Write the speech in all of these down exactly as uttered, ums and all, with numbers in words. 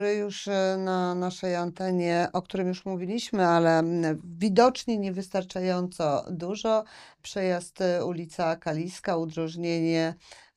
Już e, na naszej antenie, o którym już mówiliśmy, ale mm, widocznie niewystarczająco dużo. Przejazd e, ulica Kaliska, udrożnienie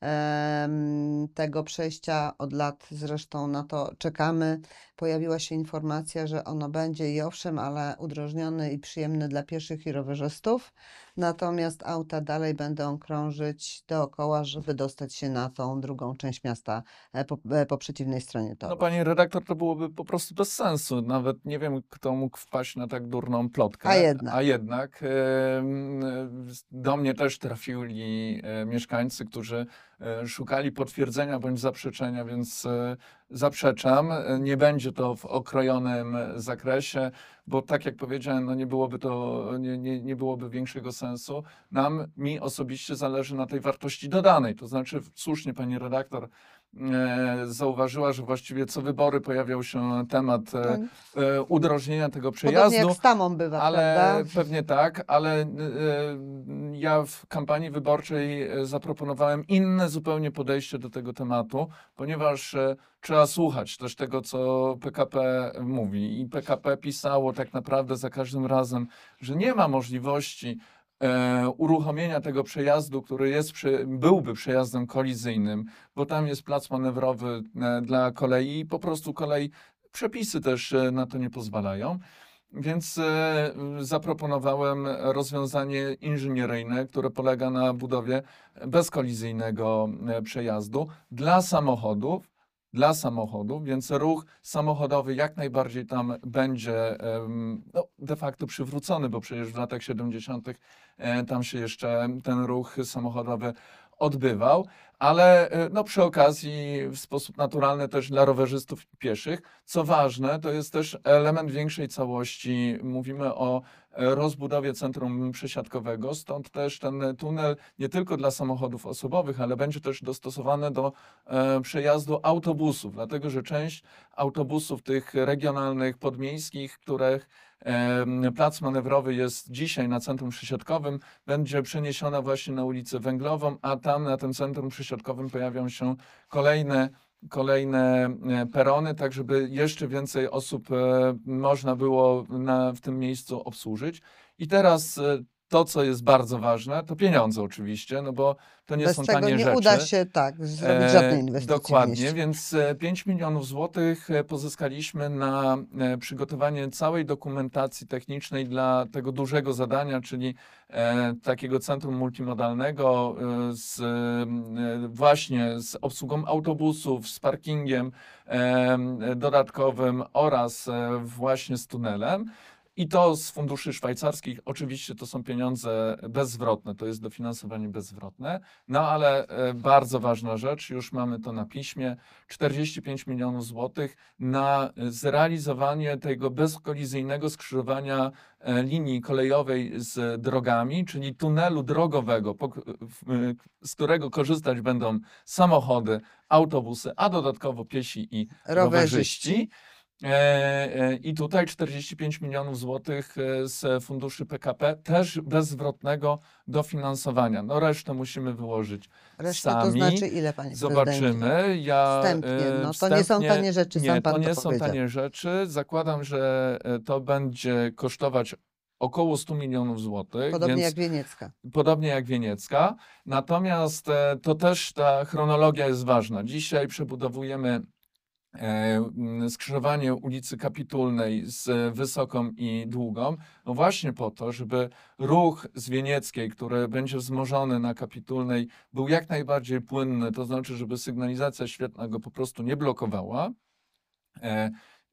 em, tego przejścia od lat zresztą na to czekamy. Pojawiła się informacja, że ono będzie i owszem, ale udrożniony i przyjemny dla pieszych i rowerzystów. Natomiast auta dalej będą krążyć dookoła, żeby dostać się na tą drugą część miasta e, po, e, po przeciwnej stronie No, toru. pani redaktor, to byłoby po prostu bez sensu. Nawet nie wiem, kto mógł wpaść na tak durną plotkę. A jednak. A jednak em, do mnie też trafili e, mieszkańcy, którzy e, szukali potwierdzenia bądź zaprzeczenia, więc e, zaprzeczam. E, Nie będzie to w okrojonym zakresie, bo tak jak powiedziałem, no nie byłoby to, nie, nie, nie byłoby większego sensu. Nam, mi osobiście zależy na tej wartości dodanej. To znaczy, słusznie pani redaktor e, zauważyła, że właściwie co wybory pojawiał się temat e, No, e, udrożnienia tego podobnie jak przejazdu, z tamą bywa, ale prawda? pewnie tak, ale e, ja w kampanii wyborczej e, zaproponowałem inne zupełnie podejście do tego tematu, ponieważ e, trzeba słuchać też tego, co P K P mówi. I P K P pisało tak naprawdę za każdym razem, że nie ma możliwości e, uruchomienia tego przejazdu, który jest, przy, byłby przejazdem kolizyjnym, bo tam jest plac manewrowy e, dla kolei i po prostu kolej, przepisy też e, na to nie pozwalają. Więc e, zaproponowałem rozwiązanie inżynieryjne, które polega na budowie bezkolizyjnego e, przejazdu dla samochodów, dla samochodów, więc ruch samochodowy jak najbardziej tam będzie em, no, de facto przywrócony, bo przecież w latach siedemdziesiątych e, tam się jeszcze ten ruch samochodowy odbywał, ale e, no, przy okazji w sposób naturalny też dla rowerzystów i pieszych. Co ważne, to jest też element większej całości. Mówimy o e, rozbudowie centrum przesiadkowego, stąd też ten tunel nie tylko dla samochodów osobowych, ale będzie też dostosowany do e, przejazdu autobusów, dlatego że część autobusów tych regionalnych, podmiejskich, których e, plac manewrowy jest dzisiaj na centrum przesiadkowym, będzie przeniesiona właśnie na ulicę Węglową, a tam na tym centrum przesiadkowym pojawią się kolejne kolejne e, perony, tak żeby jeszcze więcej osób e, można było na, w tym miejscu obsłużyć. I teraz e, to, co jest bardzo ważne, to pieniądze oczywiście, no bo to nie Bez są czego tanie nie uda rzeczy. się tak zrobić żadnej E, inwestycji w dokładnie, mieście. więc e, pięć milionów złotych e, pozyskaliśmy na e, przygotowanie całej dokumentacji technicznej dla tego dużego zadania, czyli e, takiego centrum multimodalnego e, z, e, właśnie z obsługą autobusów, z parkingiem e, dodatkowym oraz e, właśnie z tunelem. I to z funduszy szwajcarskich. Oczywiście to są pieniądze bezzwrotne, to jest dofinansowanie bezzwrotne. No ale e, bardzo ważna rzecz, już mamy to na piśmie, czterdzieści pięć milionów złotych na zrealizowanie tego bezkolizyjnego skrzyżowania e, linii kolejowej z drogami, czyli tunelu drogowego, po, w, z którego korzystać będą samochody, autobusy, a dodatkowo piesi i Rowerzyści. rowerzyści. E, e, I tutaj czterdzieści pięć milionów złotych e, z funduszy P K P, też bezzwrotnego dofinansowania. No resztę musimy wyłożyć Resztę to sami. znaczy ile, panie prezydencie? Zobaczymy. Ja Wstępnie, e, no to nie są wstępnie, tanie rzeczy, nie, sam to pan nie to są powiedział. tanie rzeczy. Zakładam, że e, to będzie kosztować około stu milionów złotych, Podobnie więc jak Wieniecka. podobnie jak Wieniecka. Natomiast e, to też ta chronologia jest ważna. Dzisiaj przebudowujemy e, m, skrzyżowanie ulicy Kapitulnej z Wysoką i Długą, no właśnie po to, żeby ruch z Wienieckiej, który będzie wzmożony na Kapitulnej, był jak najbardziej płynny, to znaczy, żeby sygnalizacja świetlna go po prostu nie blokowała. E,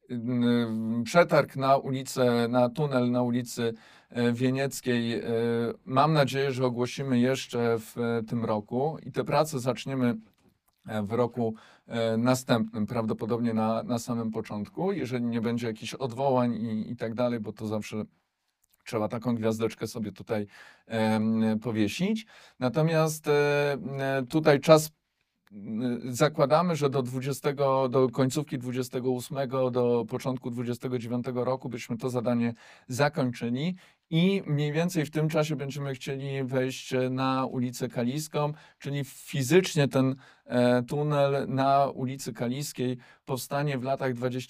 n- Przetarg na ulicę, na tunel na ulicy e, Wienieckiej, e, mam nadzieję, że ogłosimy jeszcze w e, tym roku i te prace zaczniemy e, w roku e, następnym, prawdopodobnie na, na samym początku, jeżeli nie będzie jakichś odwołań i, i tak dalej, bo to zawsze trzeba taką gwiazdeczkę sobie tutaj em, powiesić. Natomiast e, e, tutaj czas m, zakładamy, że do dwudziestego, do końcówki dwudziestego ósmego, do początku dwudziestego dziewiątego roku byśmy to zadanie zakończyli i mniej więcej w tym czasie będziemy chcieli wejść e, na ulicę Kaliską, czyli fizycznie ten e, tunel na ulicy Kaliskiej powstanie w latach dwudziestych